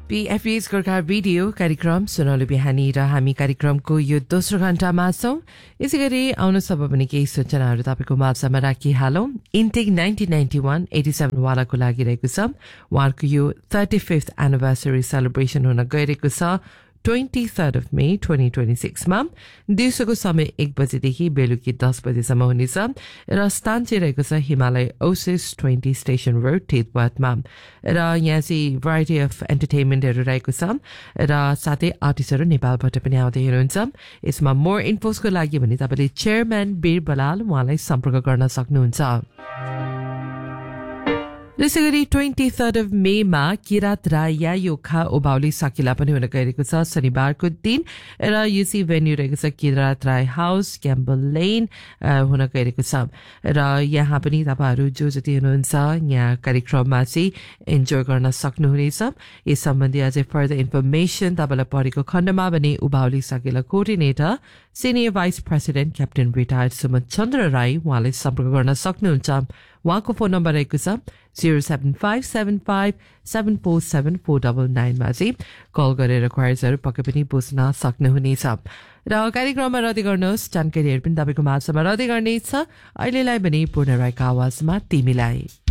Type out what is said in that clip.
PFE's Gorkha video कार्यक्रम सुनौलो बिहानी र हामी कार्यक्रमको यो दोस्रो घण्टामा छौं। यसै गरी आउनु सब पनि केही सूचनाहरू तपाईको माझमा राखिहालौं। इन्टेक 1991 87 वालाको लागि रहेको छ। उहाँको यो 35th एनिभर्सरी सेलिब्रेसन हुन गइरहेको छ 23rd of May 2026 मा। दिउँसोको समय 1 बजेदेखि बेलुकी 10 बजेसम्म हुनेछ र स्थान चाहिँ रहेको छ हिमालय ओसिस 20 स्टेशन रोड थितवाटमा। र यहाँ चाहिँ भराइटी अफ एन्टरटेनमेन्टहरू रहेको छ र साथै आर्टिस्टहरू नेपालबाट पनि आउँदै हुनुहुन्छ। यसमा मोर इन्फोसको लागि भने तपाईले चेयरम्यान बीर बलाल उहाँलाई सम्पर्क गर्न सक्नुहुन्छ। त्यसै गरी 23rd of May मा किरात राय या योखा उभाउली साकिला पनि हुन गइरहेको छ शनिबारको दिन र युसी भेन्यू रहेको छ किरात राय हाउस क्याम्बल लेन हुन गइरहेको छ र यहाँ पनि तपाईहरू जो जति हुनुहुन्छ यहाँ कार्यक्रममा चाहिँ इन्जोय गर्न सक्नुहुनेछ। यस सम्बन्धी अझै फर्दर इन्फर्मेसन तपाईलाई परेको खण्डमा भने उभाउली साकिला coordinator senior vice president captain retired Suman Chandra Rai उहाँलाई सम्पर्क गर्न सक्नुहुन्छ। उहाँको फोन नम्बर रहेको छ 07575747499 मा चाहिँ कल गरेर क्वाइजहरू पक्कै पनि बुझ्न सक्नुहुनेछ। र कार्यक्रममा रद्द गर्नुहोस्, जानकारीहरू पनि तपाईँको माझमा रद्द गर्नेछ। अहिलेलाई भने पूर्ण राईको आवाजमा तिमीलाई।